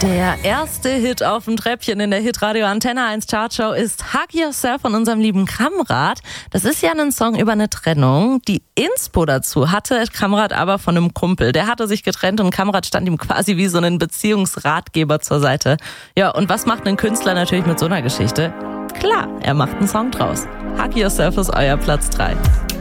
Der erste Hit auf dem Treppchen in der Hitradio Antenne 1 Chartshow ist Hug Yourself von unserem lieben Kamrat. Das ist ja ein Song über eine Trennung. Die Inspo dazu hatte Kamrat aber von einem Kumpel. Der hatte sich getrennt und Kamrat stand ihm quasi wie so ein Beziehungsratgeber zur Seite. Ja, und was macht ein Künstler natürlich mit so einer Geschichte? Klar, er macht einen Song draus. Hug Yourself ist euer Platz 3.